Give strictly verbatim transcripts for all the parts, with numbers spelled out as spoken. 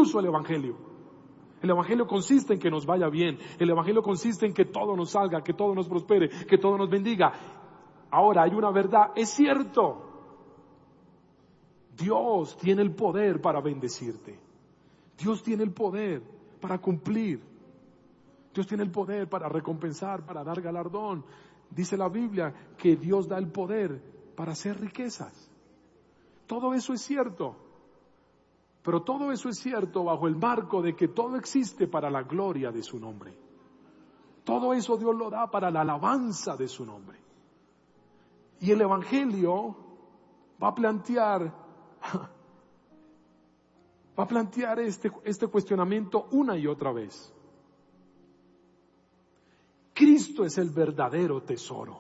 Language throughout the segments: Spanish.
incluso el Evangelio. El Evangelio consiste en que nos vaya bien. El Evangelio consiste en que todo nos salga, que todo nos prospere, que todo nos bendiga. Ahora, hay una verdad, es cierto. Dios tiene el poder para bendecirte. Dios tiene el poder para cumplir. Dios tiene el poder para recompensar, para dar galardón. Dice la Biblia que Dios da el poder para hacer riquezas. Todo eso es cierto. Pero todo eso es cierto bajo el marco de que todo existe para la gloria de su nombre. Todo eso Dios lo da para la alabanza de su nombre. Y el Evangelio va a plantear va a plantear este, este cuestionamiento una y otra vez. Cristo es el verdadero tesoro.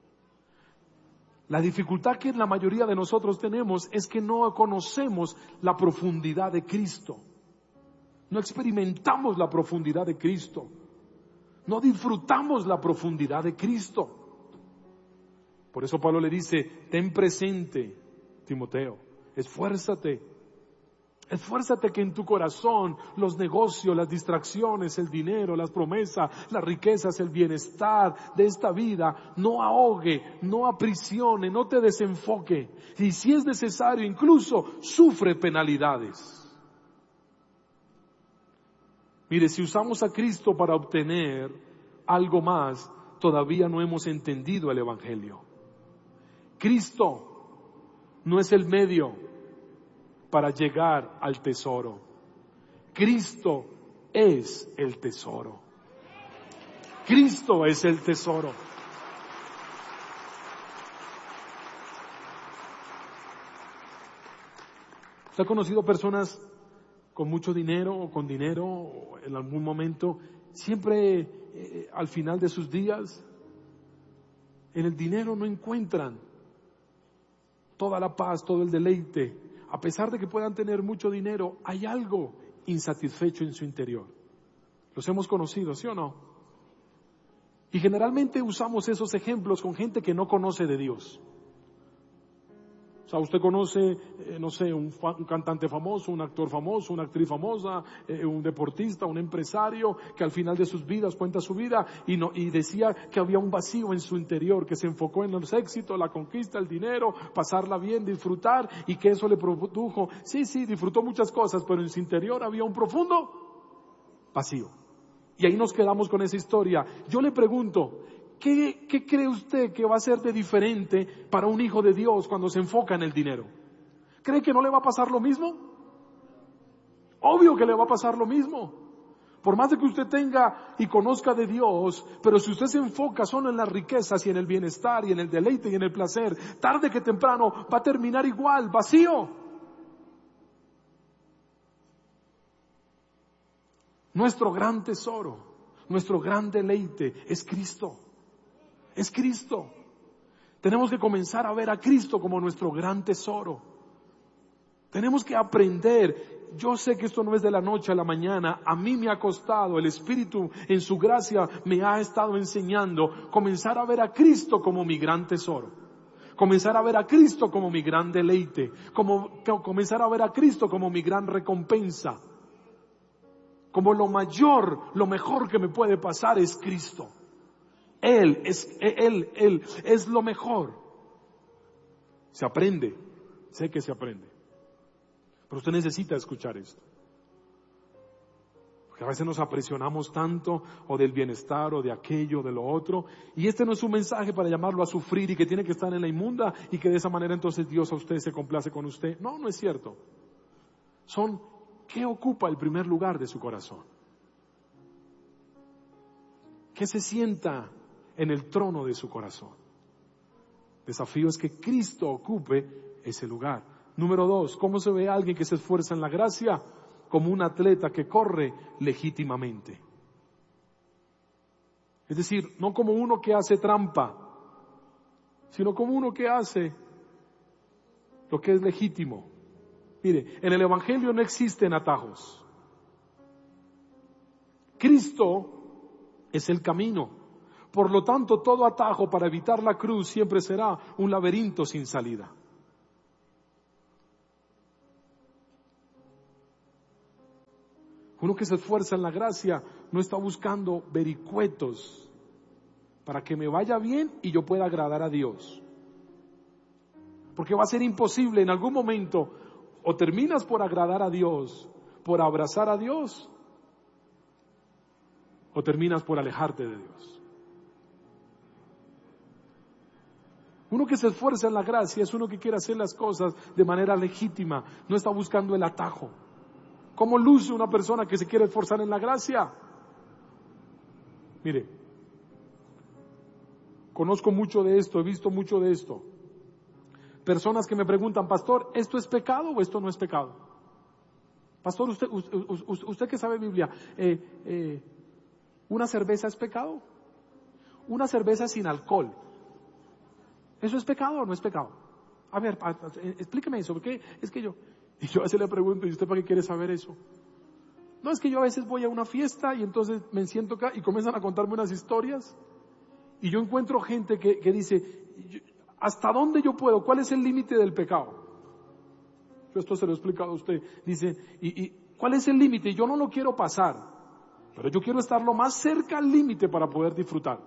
La dificultad que la mayoría de nosotros tenemos es que no conocemos la profundidad de Cristo. No experimentamos la profundidad de Cristo. No disfrutamos la profundidad de Cristo. Por eso Pablo le dice, ten presente, Timoteo, esfuérzate, esfuérzate que en tu corazón los negocios, las distracciones, el dinero, las promesas, las riquezas, el bienestar de esta vida no ahogue, no aprisione, no te desenfoque. Y si es necesario, incluso sufre penalidades. Mire, si usamos a Cristo para obtener algo más, todavía no hemos entendido el Evangelio. Cristo no es el medio para llegar al tesoro. Cristo es el tesoro. Cristo es el tesoro. ¿Usted ha conocido personas con mucho dinero o con dinero o en algún momento, siempre eh, al final de sus días, en el dinero no encuentran toda la paz, todo el deleite? A pesar de que puedan tener mucho dinero, hay algo insatisfecho en su interior. Los hemos conocido, ¿sí o no? Y generalmente usamos esos ejemplos con gente que no conoce de Dios. O sea, usted conoce, eh, no sé, un, fa- un cantante famoso, un actor famoso, una actriz famosa, eh, un deportista, un empresario que al final de sus vidas cuenta su vida y, no, y decía que había un vacío en su interior, que se enfocó en los éxitos, la conquista, el dinero, pasarla bien, disfrutar, y que eso le produjo, sí, sí, disfrutó muchas cosas, pero en su interior había un profundo vacío. Y ahí nos quedamos con esa historia. Yo le pregunto, ¿Qué, ¿Qué cree usted que va a ser de diferente para un hijo de Dios cuando se enfoca en el dinero? ¿Cree que no le va a pasar lo mismo? Obvio que le va a pasar lo mismo. Por más de que usted tenga y conozca de Dios, pero si usted se enfoca solo en las riquezas y en el bienestar y en el deleite y en el placer, tarde que temprano va a terminar igual, vacío. Nuestro gran tesoro, nuestro gran deleite es Cristo. Es Cristo. Tenemos que comenzar a ver a Cristo como nuestro gran tesoro. Tenemos que aprender. Yo sé que esto no es de la noche a la mañana. A mí me ha costado. El Espíritu en su gracia me ha estado enseñando. Comenzar a ver a Cristo como mi gran tesoro. Comenzar a ver a Cristo como mi gran deleite. Como, comenzar a ver a Cristo como mi gran recompensa. Como lo mayor, lo mejor que me puede pasar es Cristo. Él es, él, él es lo mejor. Se aprende, sé que se aprende. Pero usted necesita escuchar esto. Porque a veces nos apresionamos tanto, o del bienestar, o de aquello, de lo otro. Y este no es un mensaje para llamarlo a sufrir y que tiene que estar en la inmunda y que de esa manera entonces Dios a usted se complace con usted. No, no es cierto. Son, ¿qué ocupa el primer lugar de su corazón? ¿Qué se sienta en el trono de su corazón? El desafío es que Cristo ocupe ese lugar. Número dos, ¿cómo se ve a alguien que se esfuerza en la gracia? Como un atleta que corre legítimamente. Es decir, no como uno que hace trampa, sino como uno que hace lo que es legítimo. Mire, en el Evangelio no existen atajos. Cristo es el camino. Por lo tanto, todo atajo para evitar la cruz siempre será un laberinto sin salida. Uno que se esfuerza en la gracia no está buscando vericuetos para que me vaya bien y yo pueda agradar a Dios. Porque va a ser imposible en algún momento, o terminas por agradar a Dios, por abrazar a Dios, o terminas por alejarte de Dios. Uno que se esfuerza en la gracia es uno que quiere hacer las cosas de manera legítima, no está buscando el atajo. ¿Cómo luce una persona que se quiere esforzar en la gracia? Mire, conozco mucho de esto, he visto mucho de esto. Personas que me preguntan, pastor, ¿esto es pecado o esto no es pecado? Pastor, usted, usted, usted que sabe Biblia, eh, eh, ¿una cerveza es pecado? Una cerveza sin alcohol, ¿eso es pecado o no es pecado? A ver, explíqueme eso, porque es que yo, y yo a veces le pregunto, ¿y usted para qué quiere saber eso? No, es que yo a veces voy a una fiesta y entonces me siento acá y comienzan a contarme unas historias y yo encuentro gente que, que dice, ¿hasta dónde yo puedo? ¿Cuál es el límite del pecado? Yo esto se lo he explicado a usted. Dice, ¿y, y cuál es el límite? Yo no lo quiero pasar, pero yo quiero estar lo más cerca al límite para poder disfrutar.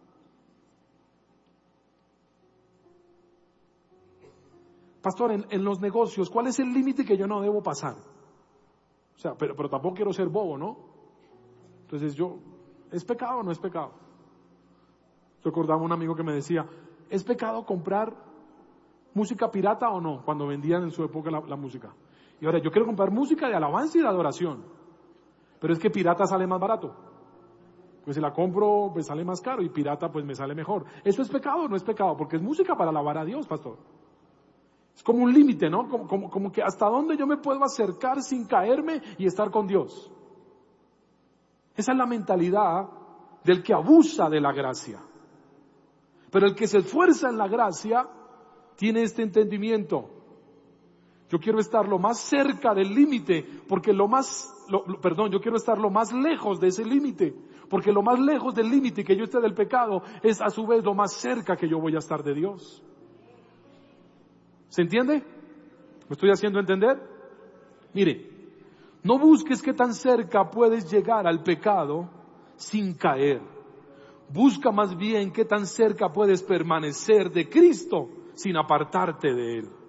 Pastor, en, en los negocios, ¿cuál es el límite que yo no debo pasar? O sea, pero, pero tampoco quiero ser bobo, ¿no? Entonces yo, ¿es pecado o no es pecado? Recordaba un amigo que me decía, ¿es pecado comprar música pirata o no? Cuando vendían en su época la, la música. Y ahora yo quiero comprar música de alabanza y de adoración, pero es que pirata sale más barato. Pues si la compro, pues sale más caro y pirata pues me sale mejor. ¿Eso es pecado o no es pecado? Porque es música para alabar a Dios, pastor. Es como un límite, ¿no? Como, como, como que hasta dónde yo me puedo acercar sin caerme y estar con Dios. Esa es la mentalidad del que abusa de la gracia. Pero el que se esfuerza en la gracia tiene este entendimiento. Yo quiero estar lo más cerca del límite, porque lo más, lo, lo, perdón, yo quiero estar lo más lejos de ese límite, porque lo más lejos del límite que yo esté del pecado es a su vez lo más cerca que yo voy a estar de Dios. ¿Se entiende? ¿Me estoy haciendo entender? Mire, no busques qué tan cerca puedes llegar al pecado sin caer. Busca más bien qué tan cerca puedes permanecer de Cristo sin apartarte de Él.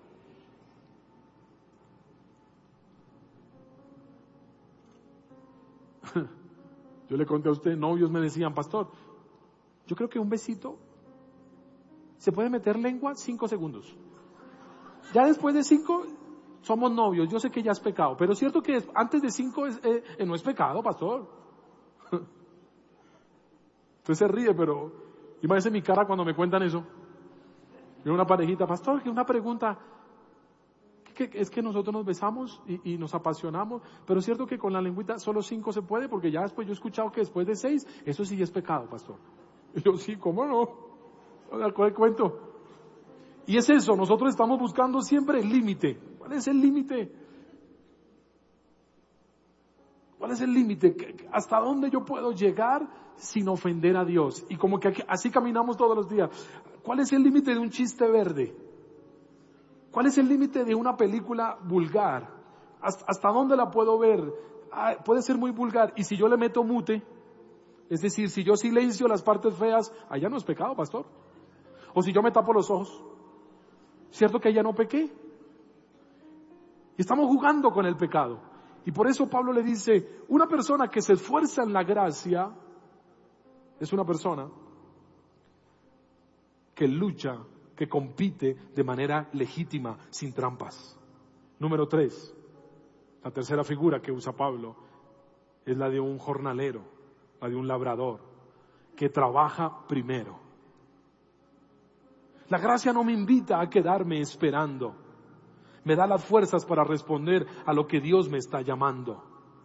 Yo le conté a usted, novios me decían, pastor, yo creo que un besito se puede meter lengua cinco segundos. Ya después de cinco somos novios, yo sé que ya es pecado, pero es cierto que antes de cinco es, eh, no es pecado, pastor. Usted se ríe, pero imagínese mi cara cuando me cuentan eso. Yo una parejita, pastor, que una pregunta, que, que, es que nosotros nos besamos y, y nos apasionamos, pero es cierto que con la lengüita solo cinco se puede, porque ya después yo he escuchado que después de seis, eso sí es pecado, pastor. Y yo, sí, ¿cómo no? ¿Cuál cuento? Y es eso, nosotros estamos buscando siempre el límite. ¿Cuál es el límite? ¿Cuál es el límite? ¿Hasta dónde yo puedo llegar sin ofender a Dios? Y como que así caminamos todos los días. ¿Cuál es el límite de un chiste verde? ¿Cuál es el límite de una película vulgar? ¿Hasta, hasta dónde la puedo ver? Ah, puede ser muy vulgar. Y si yo le meto mute, es decir, si yo silencio las partes feas, allá no es pecado, pastor. O si yo me tapo los ojos, ¿cierto que allá no pequé? Y estamos jugando con el pecado. Y por eso Pablo le dice, una persona que se esfuerza en la gracia es una persona que lucha, que compite de manera legítima, sin trampas. Número tres, la tercera figura que usa Pablo es la de un jornalero, la de un labrador, que trabaja primero. La gracia no me invita a quedarme esperando. Me da las fuerzas para responder a lo que Dios me está llamando.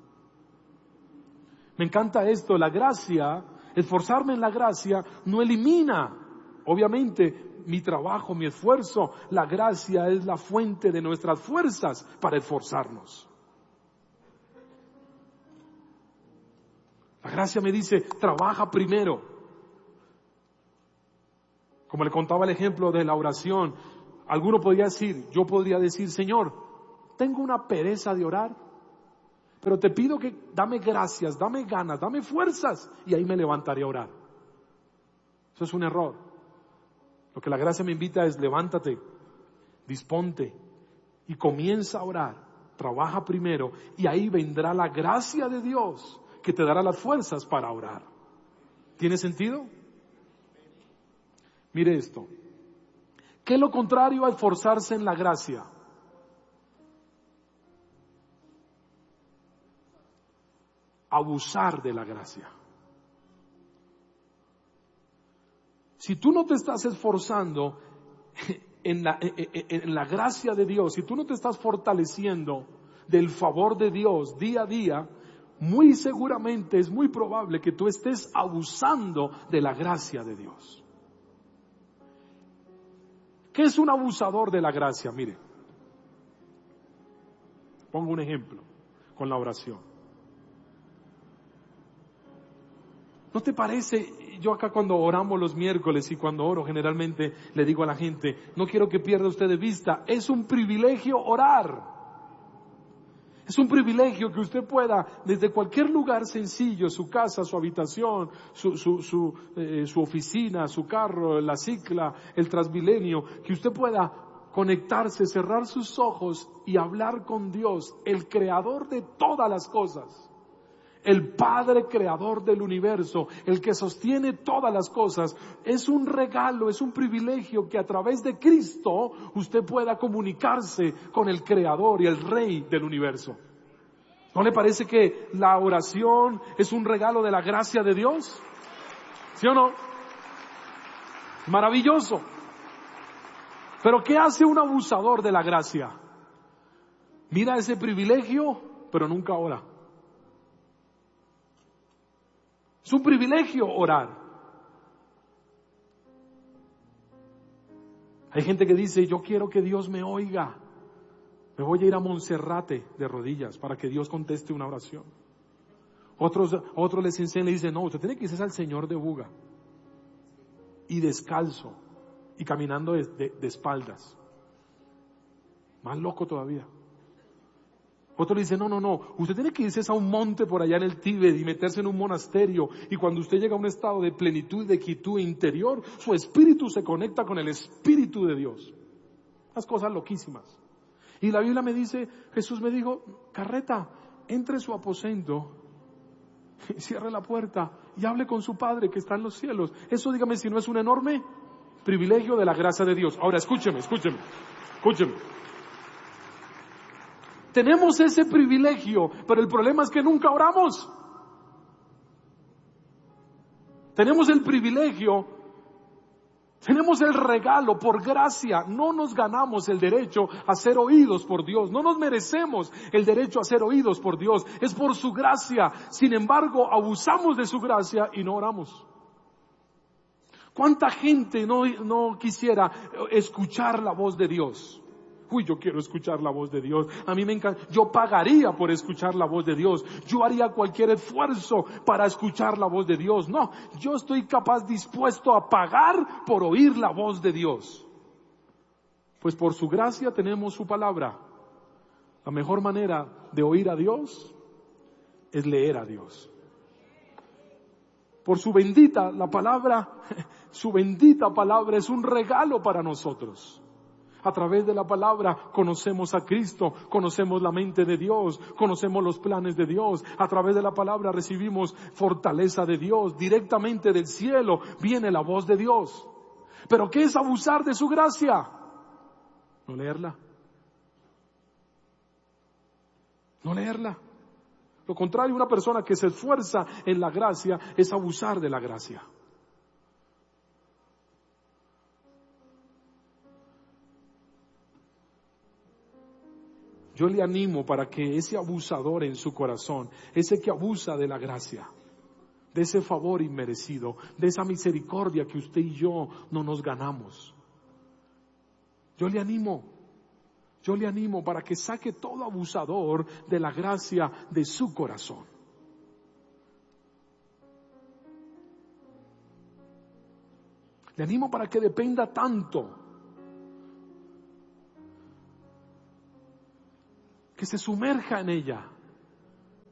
Me encanta esto, la gracia, esforzarme en la gracia no elimina, obviamente, mi trabajo, mi esfuerzo. La gracia es la fuente de nuestras fuerzas para esforzarnos. La gracia me dice, trabaja primero. Como le contaba el ejemplo de la oración, alguno podría decir, yo podría decir, Señor, tengo una pereza de orar, pero te pido que dame gracias, dame ganas, dame fuerzas, y ahí me levantaré a orar. Eso es un error. Lo que la gracia me invita es: levántate, disponte y comienza a orar. Trabaja primero y ahí vendrá la gracia de Dios que te dará las fuerzas para orar. ¿Tiene sentido? Mire esto. ¿Qué es lo contrario a esforzarse en la gracia? Abusar de la gracia. Si tú no te estás esforzando en la, en la gracia de Dios, si tú no te estás fortaleciendo del favor de Dios día a día, muy seguramente es muy probable que tú estés abusando de la gracia de Dios. ¿Qué es un abusador de la gracia? Mire, pongo un ejemplo con la oración. ¿No te parece? Yo acá cuando oramos los miércoles y cuando oro generalmente le digo a la gente: no quiero que pierda usted de vista, es un privilegio orar. Es un privilegio que usted pueda, desde cualquier lugar sencillo, su casa, su habitación, su, su, su, eh, su oficina, su carro, la cicla, el Transmilenio, que usted pueda conectarse, cerrar sus ojos y hablar con Dios, el creador de todas las cosas. El Padre creador del universo, el que sostiene todas las cosas. Es un regalo, es un privilegio que a través de Cristo usted pueda comunicarse con el creador y el rey del universo. ¿No le parece que la oración es un regalo de la gracia de Dios? ¿Sí o no? Maravilloso. Pero ¿qué hace un abusador de la gracia? Mira ese privilegio, pero nunca ora. Es un privilegio orar. Hay gente que dice: yo quiero que Dios me oiga. Me voy a ir a Monserrate de rodillas para que Dios conteste una oración. Otros, otros les enseñan y dicen: no, usted tiene que irse al Señor de Buga. Y descalzo. Y caminando de, de, de espaldas. Más loco todavía. Otro le dice: no, no, no, usted tiene que irse a un monte por allá en el Tíbet y meterse en un monasterio, y cuando usted llega a un estado de plenitud y de quietud interior, su espíritu se conecta con el Espíritu de Dios. Unas cosas loquísimas. Y la Biblia me dice, Jesús me dijo: carreta, entre en su aposento, cierre la puerta y hable con su Padre que está en los cielos. Eso, dígame si no es un enorme privilegio de la gracia de Dios. Ahora escúcheme, escúcheme, escúcheme. Tenemos ese privilegio, pero el problema es que nunca oramos. Tenemos el privilegio, tenemos el regalo por gracia. No nos ganamos el derecho a ser oídos por Dios. No nos merecemos el derecho a ser oídos por Dios. Es por su gracia. Sin embargo, abusamos de su gracia y no oramos. ¿Cuánta gente no, no quisiera escuchar la voz de Dios? Uy, yo quiero escuchar la voz de Dios. A mí me encanta. Yo pagaría por escuchar la voz de Dios. Yo haría cualquier esfuerzo para escuchar la voz de Dios. No, yo estoy capaz, dispuesto a pagar por oír la voz de Dios. Pues por su gracia tenemos su palabra. La mejor manera de oír a Dios es leer a Dios. Por su bendita, la palabra, su bendita palabra es un regalo para nosotros. A través de la palabra conocemos a Cristo, conocemos la mente de Dios, conocemos los planes de Dios. A través de la palabra recibimos fortaleza de Dios. Directamente del cielo viene la voz de Dios. ¿Pero qué es abusar de su gracia? No leerla. No leerla. Lo contrario, una persona que se esfuerza en la gracia es abusar de la gracia. Yo le animo para que ese abusador en su corazón, ese que abusa de la gracia, de ese favor inmerecido, de esa misericordia que usted y yo no nos ganamos, yo le animo, yo le animo para que saque todo abusador de la gracia de su corazón. Le animo para que dependa tanto, que se sumerja en ella,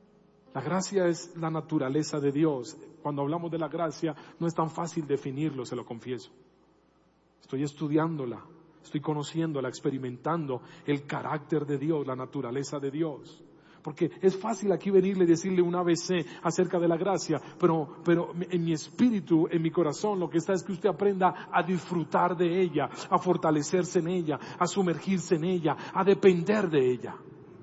La gracia es la naturaleza de Dios. Cuando hablamos de la gracia, no es tan fácil definirlo, se lo confieso. Estoy estudiándola, estoy conociéndola, experimentando el carácter de Dios, la naturaleza de Dios. Porque es fácil aquí venirle y decirle un A B C acerca de la gracia, pero, pero en mi espíritu, en mi corazón, lo que está es que usted aprenda a disfrutar de ella, a fortalecerse en ella, a sumergirse en ella, a depender de ella.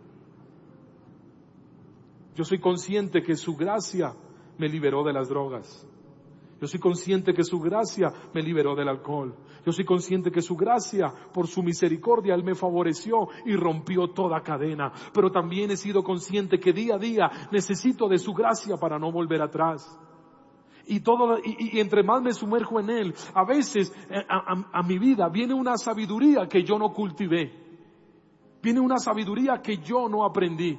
Yo soy consciente que su gracia me liberó de las drogas. Yo soy consciente que su gracia me liberó del alcohol. Yo soy consciente que su gracia, por su misericordia, Él me favoreció y rompió toda cadena. Pero también he sido consciente que día a día necesito de su gracia para no volver atrás. Y todo, y, y entre más me sumerjo en Él, a veces a, a, a mi vida viene una sabiduría que yo no cultivé. Viene una sabiduría que yo no aprendí.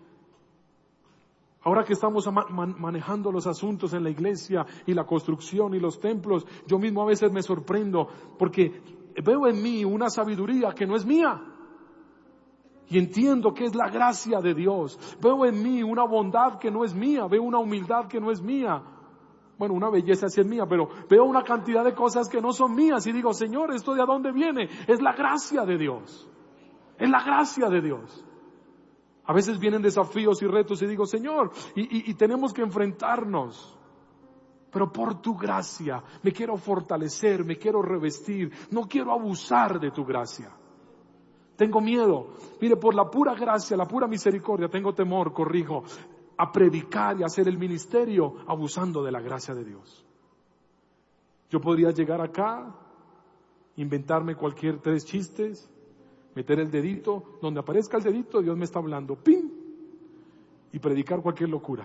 Ahora que estamos manejando los asuntos en la iglesia y la construcción y los templos, yo mismo a veces me sorprendo porque veo en mí una sabiduría que no es mía. Y entiendo que es la gracia de Dios. Veo en mí una bondad que no es mía, veo una humildad que no es mía. Bueno, una belleza sí es mía, pero veo una cantidad de cosas que no son mías y digo, Señor, ¿esto de a dónde viene? Es la gracia de Dios. Es la gracia de Dios. A veces vienen desafíos y retos y digo, Señor, y, y, y tenemos que enfrentarnos. Pero por tu gracia me quiero fortalecer, me quiero revestir, no quiero abusar de tu gracia. Tengo miedo, mire, por la pura gracia, la pura misericordia, tengo temor, corrijo, a predicar y hacer el ministerio abusando de la gracia de Dios. Yo podría llegar acá, inventarme cualquier tres chistes, meter el dedito, donde aparezca el dedito, Dios me está hablando, ¡pim! Y predicar cualquier locura.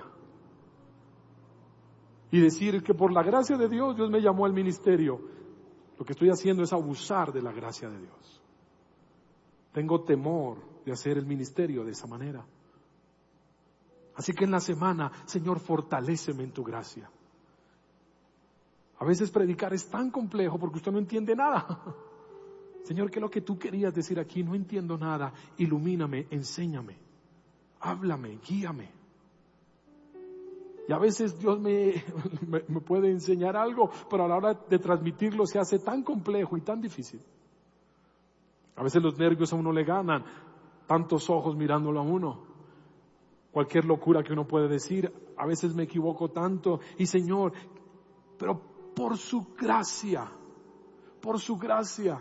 Y decir que por la gracia de Dios, Dios me llamó al ministerio. Lo que estoy haciendo es abusar de la gracia de Dios. Tengo temor de hacer el ministerio de esa manera. Así que en la semana, Señor, fortaléceme en tu gracia. A veces predicar es tan complejo porque usted no entiende nada. Señor, ¿qué es lo que tú querías decir aquí? No entiendo nada. Ilumíname, enséñame, háblame, guíame. Y a veces Dios me, me, me puede enseñar algo, pero a la hora de transmitirlo se hace tan complejo y tan difícil. A veces los nervios a uno le ganan, tantos ojos mirándolo a uno. Cualquier locura que uno puede decir, a veces me equivoco tanto. Y Señor, pero por su gracia, por su gracia,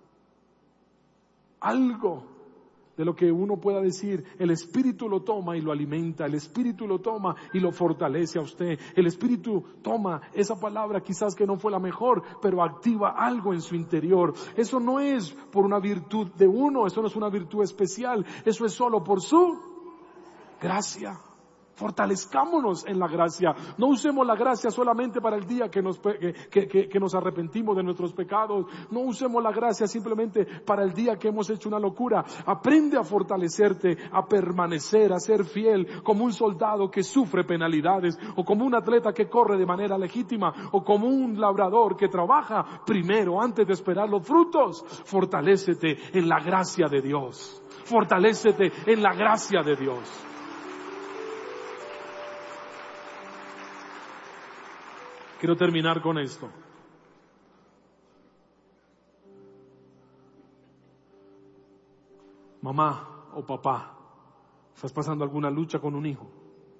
algo de lo que uno pueda decir, el Espíritu lo toma y lo alimenta, el Espíritu lo toma y lo fortalece a usted, el Espíritu toma esa palabra quizás que no fue la mejor, pero activa algo en su interior. Eso no es por una virtud de uno, eso no es una virtud especial, eso es solo por su gracia. Fortalezcámonos en la gracia. No usemos la gracia solamente para el día que nos, que, que, que nos arrepentimos de nuestros pecados. No usemos la gracia simplemente para el día que hemos hecho una locura. Aprende a fortalecerte, a permanecer, a ser fiel, como un soldado que sufre penalidades, o como un atleta que corre de manera legítima, o como un labrador que trabaja primero antes de esperar los frutos. Fortalécete en la gracia de Dios. Fortalécete en la gracia de Dios. Quiero terminar con esto. Mamá o papá, ¿estás pasando alguna lucha con un hijo?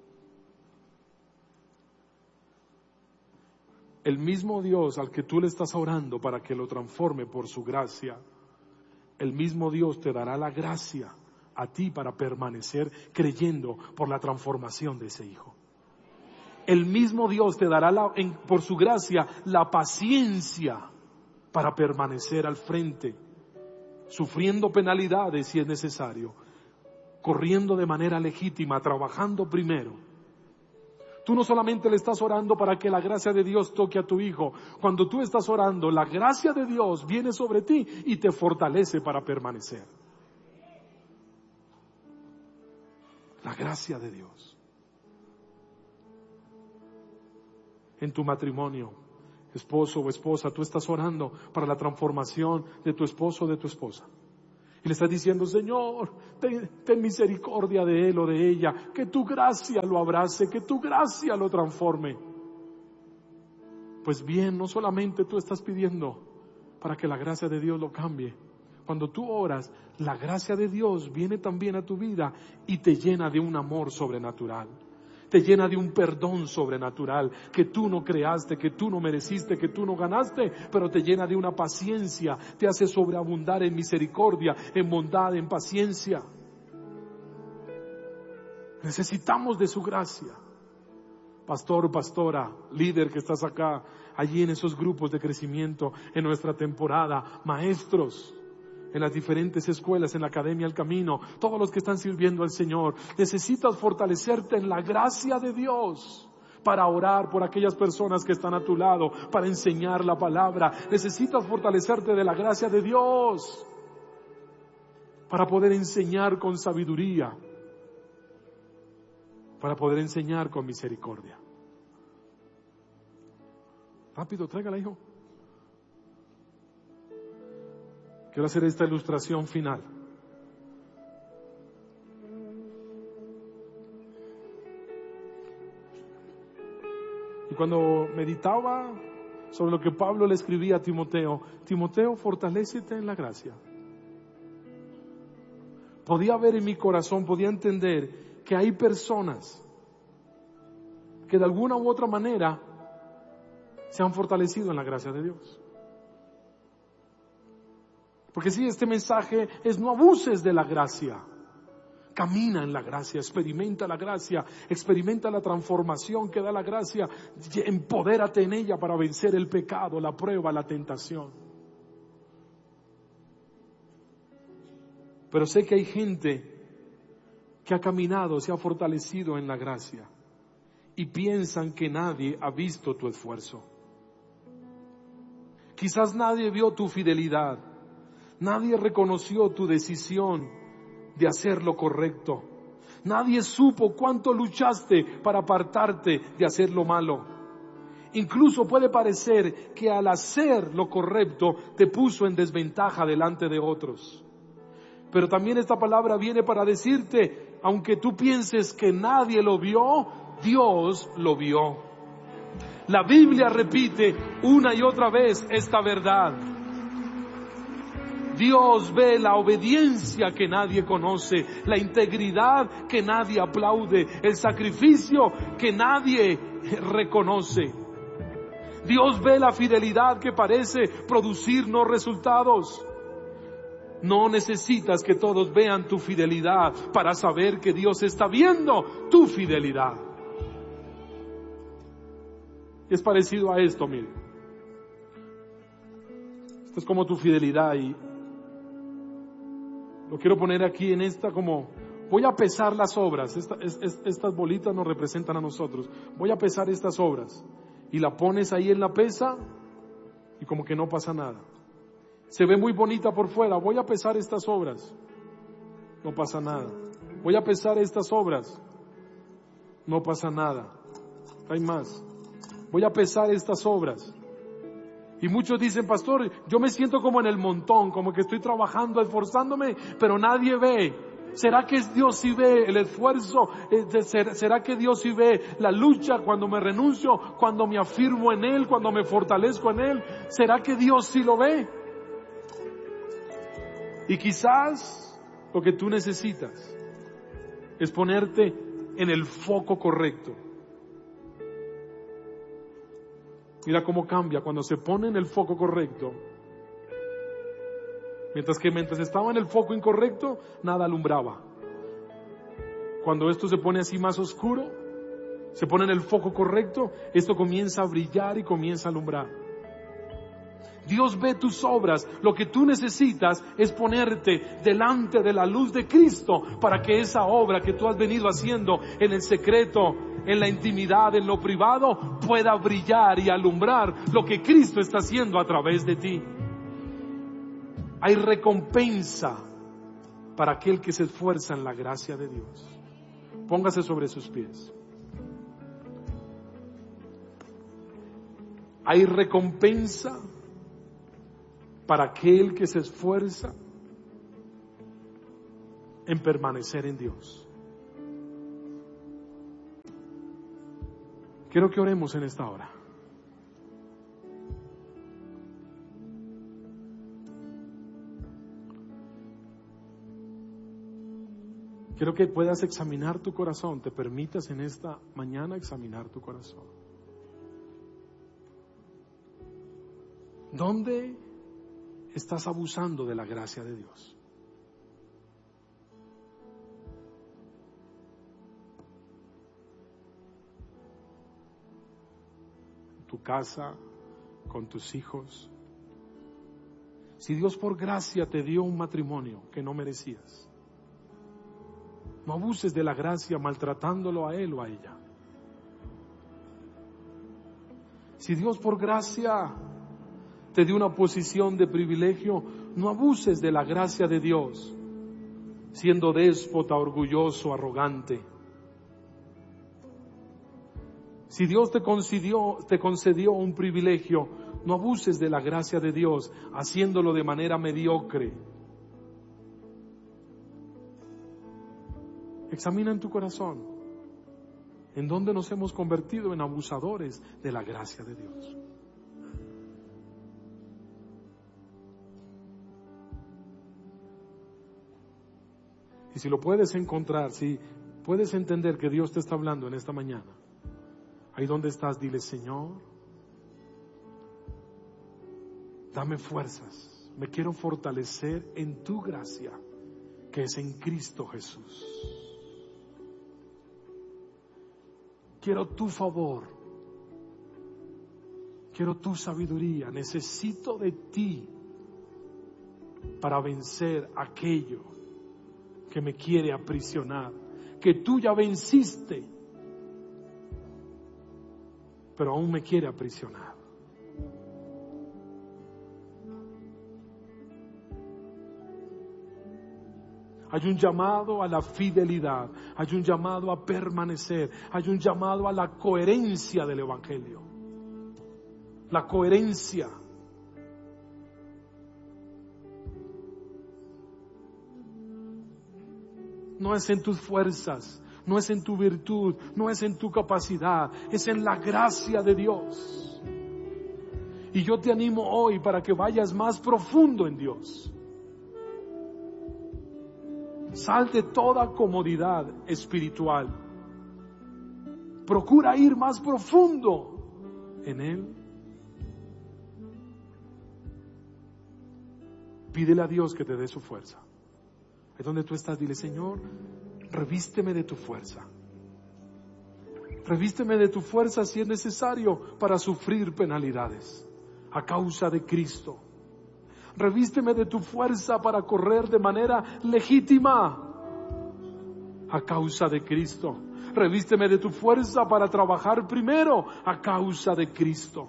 El mismo Dios al que tú le estás orando para que lo transforme por su gracia, el mismo Dios te dará la gracia a ti para permanecer creyendo por la transformación de ese hijo. El mismo Dios te dará la, en, por su gracia la paciencia para permanecer al frente, sufriendo penalidades si es necesario, corriendo de manera legítima, trabajando primero. Tú no solamente le estás orando para que la gracia de Dios toque a tu hijo. Cuando tú estás orando, la gracia de Dios viene sobre ti y te fortalece para permanecer. La gracia de Dios. En tu matrimonio, esposo o esposa, tú estás orando para la transformación de tu esposo o de tu esposa. Y le estás diciendo, Señor, ten, ten misericordia de él o de ella, que tu gracia lo abrace, que tu gracia lo transforme. Pues bien, no solamente tú estás pidiendo para que la gracia de Dios lo cambie. Cuando tú oras, la gracia de Dios viene también a tu vida y te llena de un amor sobrenatural. Te llena de un perdón sobrenatural que tú no creaste, que tú no mereciste, que tú no ganaste, pero te llena de una paciencia, te hace sobreabundar en misericordia, en bondad, en paciencia. Necesitamos de su gracia. Pastor, pastora, líder que estás acá, allí en esos grupos de crecimiento, en nuestra temporada, maestros, en las diferentes escuelas, en la Academia El Camino, todos los que están sirviendo al Señor, necesitas fortalecerte en la gracia de Dios para orar por aquellas personas que están a tu lado, para enseñar la palabra. Necesitas fortalecerte de la gracia de Dios para poder enseñar con sabiduría, para poder enseñar con misericordia. Rápido, tráigala, hijo. Quiero hacer esta ilustración final. Y cuando meditaba sobre lo que Pablo le escribía a Timoteo, Timoteo, fortalécete en la gracia. Podía ver en mi corazón, podía entender que hay personas que de alguna u otra manera se han fortalecido en la gracia de Dios. Porque si este mensaje es no abuses de la gracia, camina en la gracia, experimenta la gracia, experimenta la transformación que da la gracia, empodérate en ella para vencer el pecado, la prueba, la tentación. Pero sé que hay gente que ha caminado, se ha fortalecido en la gracia y piensan que nadie ha visto tu esfuerzo. Quizás nadie vio tu fidelidad. Nadie reconoció tu decisión de hacer lo correcto. Nadie supo cuánto luchaste para apartarte de hacer lo malo. Incluso puede parecer que al hacer lo correcto te puso en desventaja delante de otros. Pero también esta palabra viene para decirte, aunque tú pienses que nadie lo vio, Dios lo vio. La Biblia repite una y otra vez esta verdad. Dios ve la obediencia que nadie conoce, la integridad que nadie aplaude, el sacrificio que nadie reconoce. Dios ve la fidelidad que parece producirnos resultados. No necesitas que todos vean tu fidelidad para saber que Dios está viendo tu fidelidad. Es parecido a esto, mire. Esto es como tu fidelidad y lo quiero poner aquí en esta como, voy a pesar las obras. Esta, es, es, estas bolitas nos representan a nosotros. Voy a pesar estas obras. Y la pones ahí en la pesa y como que no pasa nada. Se ve muy bonita por fuera. Voy a pesar estas obras. No pasa nada. Voy a pesar estas obras. No pasa nada. Hay más. Voy a pesar estas obras. Y muchos dicen, pastor, yo me siento como en el montón, como que estoy trabajando, esforzándome, pero nadie ve. ¿Será que Dios sí ve el esfuerzo? ¿Será que Dios sí ve la lucha cuando me renuncio, cuando me afirmo en Él, cuando me fortalezco en Él? ¿Será que Dios sí lo ve? Y quizás lo que tú necesitas es ponerte en el foco correcto. Mira cómo cambia cuando se pone en el foco correcto. Mientras que mientras estaba en el foco incorrecto, nada alumbraba. Cuando esto se pone así más oscuro, se pone en el foco correcto, esto comienza a brillar y comienza a alumbrar. Dios ve tus obras. Lo que tú necesitas es ponerte delante de la luz de Cristo para que esa obra que tú has venido haciendo en el secreto, en la intimidad, en lo privado, pueda brillar y alumbrar lo que Cristo está haciendo a través de ti. Hay recompensa para aquel que se esfuerza en la gracia de Dios. Póngase sobre sus pies. Hay recompensa para aquel que se esfuerza en permanecer en Dios. Quiero que oremos en esta hora. Quiero que puedas examinar tu corazón, te permitas en esta mañana examinar tu corazón. ¿Dónde estás abusando de la gracia de Dios? En tu casa, con tus hijos. Si Dios por gracia te dio un matrimonio que no merecías, no abuses de la gracia maltratándolo a él o a ella. Si Dios por gracia te dio una posición de privilegio, no abuses de la gracia de Dios siendo déspota, orgulloso, arrogante. Si Dios te concedió, te concedió un privilegio, no abuses de la gracia de Dios haciéndolo de manera mediocre. Examina en tu corazón en dónde nos hemos convertido en abusadores de la gracia de Dios. Y si lo puedes encontrar, si puedes entender que Dios te está hablando en esta mañana, ahí donde estás, dile: Señor, dame fuerzas, me quiero fortalecer en tu gracia, que es en Cristo Jesús. Quiero tu favor, quiero tu sabiduría, necesito de ti para vencer aquello que me quiere aprisionar, que tú ya venciste, pero aún me quiere aprisionar. Hay un llamado a la fidelidad, hay un llamado a permanecer, hay un llamado a la coherencia del Evangelio. La coherencia. No es en tus fuerzas, no es en tu virtud, no es en tu capacidad, es en la gracia de Dios. Y yo te animo hoy para que vayas más profundo en Dios. Sal de toda comodidad espiritual. Procura ir más profundo en Él. Pídele a Dios que te dé su fuerza. Es donde tú estás, dile: Señor, revísteme de tu fuerza. Revísteme de tu fuerza si es necesario para sufrir penalidades a causa de Cristo. Revísteme de tu fuerza para correr de manera legítima a causa de Cristo. Revísteme de tu fuerza para trabajar primero a causa de Cristo.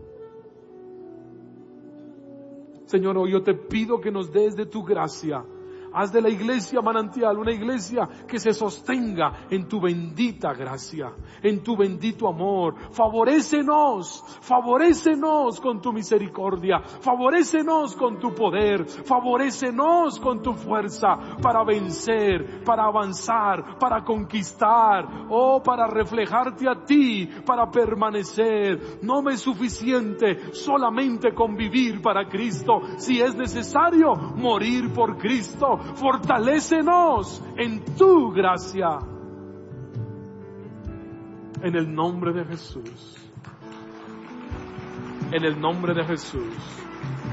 Señor, hoy yo te pido que nos des de tu gracia. Haz de la iglesia Manantial una iglesia que se sostenga en tu bendita gracia, en tu bendito amor. Favorécenos, favorécenos con tu misericordia, favorécenos con tu poder, favorécenos con tu fuerza para vencer, para avanzar, para conquistar, oh, para reflejarte a ti, para permanecer. No me es suficiente solamente con vivir para Cristo, si es necesario morir por Cristo. Fortalécenos en tu gracia. En el nombre de Jesús. En el nombre de Jesús.